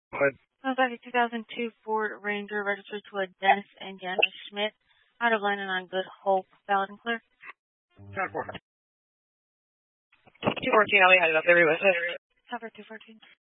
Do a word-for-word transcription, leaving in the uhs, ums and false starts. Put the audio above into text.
But Sounds like a two thousand two Ford Ranger registered to a Dennis and Janice Schmidt out of Lennon on Good Hope, valid and clear. ten four. two fourteen, I'll be headed up there with it. Cover two fourteen.